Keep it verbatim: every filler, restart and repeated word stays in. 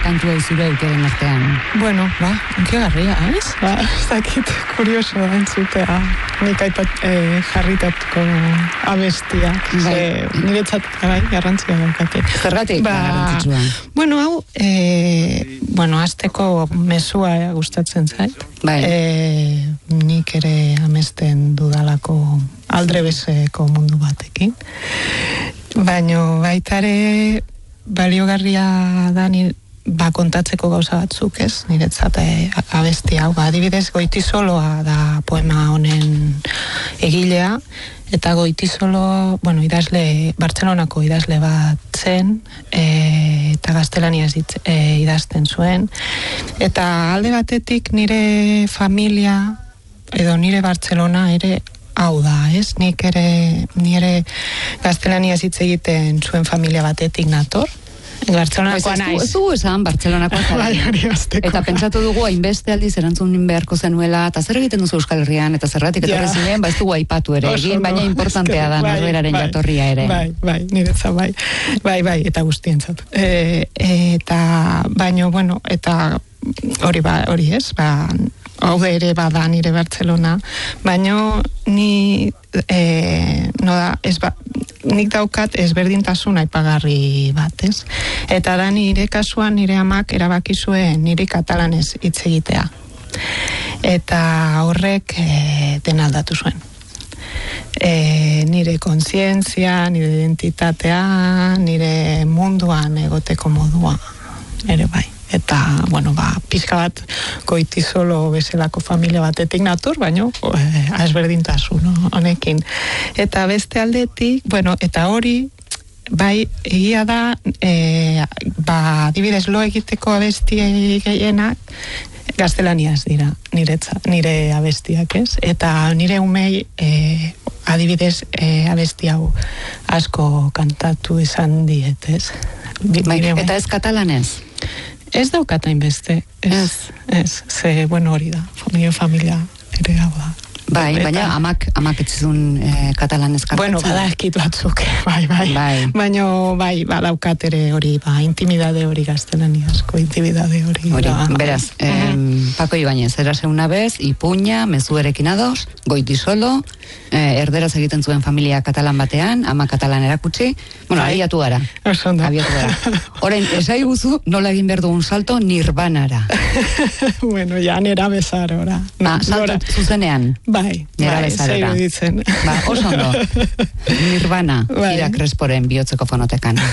kantu hau zure aukeren artean? Bueno, ba, unkigarria, ez? Ba, ez dakit, kurioso da entzutea. Nik aipat eh, jarritatuko abestiak. Bai. Niretzat, bai, garrantzia daukate. Zergatik ba, garrantzitsua? Bueno, hau, eh, bueno, azteko mesua gustatzen zait. Bai. Eh, nik ere amesten dudalako aldrebeseko mundu batekin. Baino baitare baliogarria da ni ba kontatzeko gauza batzuk, ez? Niretzat abesti hau, ba, adibidez Goitizoloa da poema honen egilea, eta Goitizolo, bueno, idazle, Bartzelonako idazle bat zen, e, eta gaztelaniaz ditz, e, idazten zuen, eta alde batetik nire familia, edo nire Bartzelona ere hau da, ez? Nik ere, nire gaztelaniaz hitz egiten zuen familia batetik nator, Bartzelonakoa naiz. Ez dugu esan Bartzelonakoa zara. Eta pentsatu dugu hainbeste aldiz erantzun beharko zenuela, eta zer egiten duzu Euskal Herrian, eta zerratik etorri zinen, ba ez dugu aipatu ere, egin, baina importantea da norberaren jatorria ere. Bai, bai, niretzat bai, bai, bai, eta guztientzat. E, eta, baino, bueno, eta hori ba, hori ez, ba, hau ere bada nire Bartzelona, baino ni e, no da, ez ba, nik daukat ezberdintasun aipagarri bat, ez? Eta da nire kasuan nire amak erabaki zuen nire katalanez hitz egitea. Eta horrek e, dena aldatu zuen. E, nire kontzientzia, nire identitatea, nire munduan egoteko modua ere bai. Eta, bueno, ba, pixka bat Goitizolo bezalako familia batetik nator, baino, eh, ezberdintasun, no, honekin. Eta beste aldetik, bueno, eta hori, bai, egia da, e, ba, adibidez, lo egiteko abesti gehienak, gaztelaniaz dira, niretza, nire abestiak, ez? Eta nire umei, e, adibidez, e, abesti hau asko kantatu izan diet, ez? Bai, eta ez katalanez? Ez daukat hainbeste, ez, ez, ze, bueno, hori da, familia, familia ere hau da. Bai, eta, baina amak, amak etzizun eh, katalanez kantatzen. Bueno, bada eskit batzuk, bai, bai, bai. Baina, bai, badaukat ere hori, ba, intimidade hori gaztelaniazko, intimidade hori. Hori, da, beraz, bai. eh, Paco Ibañez, erase una vez, ipuña, mezuerekin ados, Goitizolo, eh, erderaz egiten zuen familia katalan batean, ama katalan erakutsi, bueno, bai. Abiatu gara. Osondo. Abiatu gara. Orain, esai guzu, nola egin behar dugun salto nirvanara. Bueno, ja, nera bezarora. Ah, salto zuzenean. Bai, nera bai, bezarora. zeiru ditzen. Ba, oso ondo. Nirvana, bai. Ira Cresporen bihotzeko fonotekan.